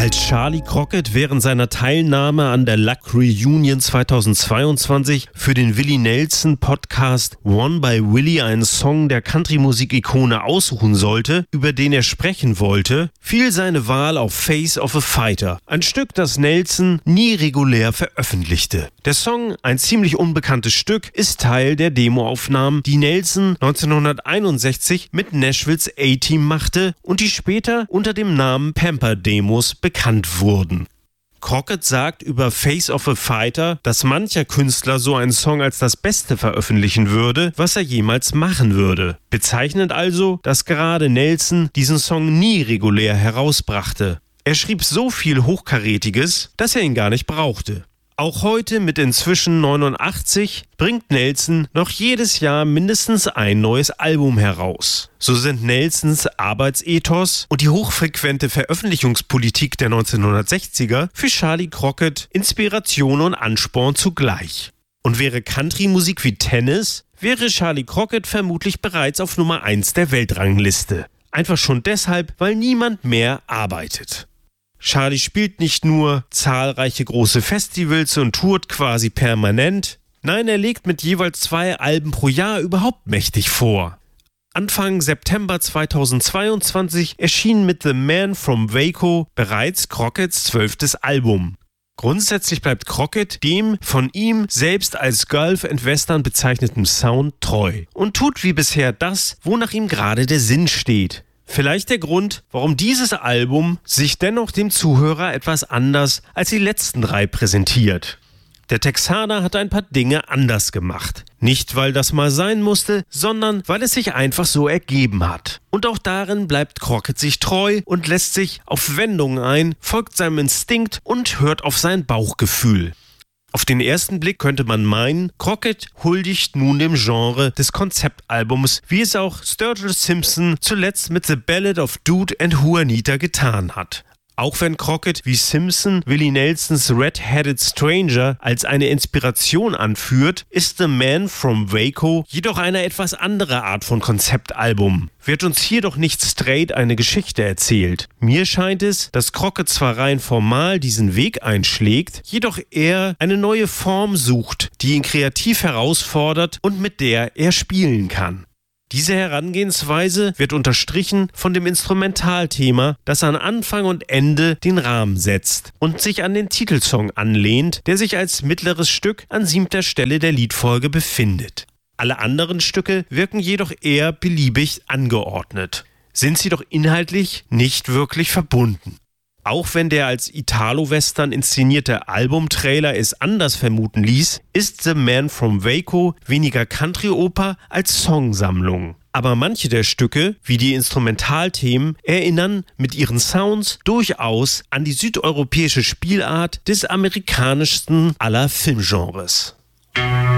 Als Charlie Crockett während seiner Teilnahme an der Luck Reunion 2022 für den Willie Nelson Podcast One by Willie einen Song der Country-Musik-Ikone aussuchen sollte, über den er sprechen wollte, fiel seine Wahl auf Face of a Fighter, ein Stück, das Nelson nie regulär veröffentlichte. Der Song, ein ziemlich unbekanntes Stück, ist Teil der Demoaufnahmen, die Nelson 1961 mit Nashvilles A-Team machte und die später unter dem Namen Pamper-Demos bekannt wurden. Crockett sagt über Face of a Fighter, dass mancher Künstler so einen Song als das Beste veröffentlichen würde, was er jemals machen würde. Bezeichnend also, dass gerade Nelson diesen Song nie regulär herausbrachte. Er schrieb so viel Hochkarätiges, dass er ihn gar nicht brauchte. Auch heute mit inzwischen 89 bringt Nelson noch jedes Jahr mindestens ein neues Album heraus. So sind Nelsons Arbeitsethos und die hochfrequente Veröffentlichungspolitik der 1960er für Charlie Crockett Inspiration und Ansporn zugleich. Und wäre Country-Musik wie Tennis, wäre Charlie Crockett vermutlich bereits auf Nummer 1 der Weltrangliste. Einfach schon deshalb, weil niemand mehr arbeitet. Charlie spielt nicht nur zahlreiche große Festivals und tourt quasi permanent. Nein, er legt mit jeweils 2 Alben pro Jahr überhaupt mächtig vor. Anfang September 2022 erschien mit The Man from Waco bereits Crocketts 12. Album. Grundsätzlich bleibt Crockett dem von ihm selbst als Gulf and Western bezeichneten Sound treu und tut wie bisher das, wonach ihm gerade der Sinn steht. Vielleicht der Grund, warum dieses Album sich dennoch dem Zuhörer etwas anders als die letzten 3 präsentiert. Der Texaner hat ein paar Dinge anders gemacht. Nicht, weil das mal sein musste, sondern weil es sich einfach so ergeben hat. Und auch darin bleibt Crockett sich treu und lässt sich auf Wendungen ein, folgt seinem Instinkt und hört auf sein Bauchgefühl. Auf den ersten Blick könnte man meinen, Crockett huldigt nun dem Genre des Konzeptalbums, wie es auch Sturgill Simpson zuletzt mit The Ballad of Dude and Juanita getan hat. Auch wenn Crockett wie Simpson Willie Nelsons Red-Headed Stranger als eine Inspiration anführt, ist The Man from Waco jedoch eine etwas andere Art von Konzeptalbum. Wird uns hier doch nicht straight eine Geschichte erzählt. Mir scheint es, dass Crockett zwar rein formal diesen Weg einschlägt, jedoch eher eine neue Form sucht, die ihn kreativ herausfordert und mit der er spielen kann. Diese Herangehensweise wird unterstrichen von dem Instrumentalthema, das an Anfang und Ende den Rahmen setzt und sich an den Titelsong anlehnt, der sich als mittleres Stück an 7. Stelle der Liedfolge befindet. Alle anderen Stücke wirken jedoch eher beliebig angeordnet, sind sie doch inhaltlich nicht wirklich verbunden. Auch wenn der als Italo-Western inszenierte Albumtrailer es anders vermuten ließ, ist The Man from Waco weniger Country-Oper als Songsammlung. Aber manche der Stücke, wie die Instrumentalthemen, erinnern mit ihren Sounds durchaus an die südeuropäische Spielart des amerikanischsten aller Filmgenres.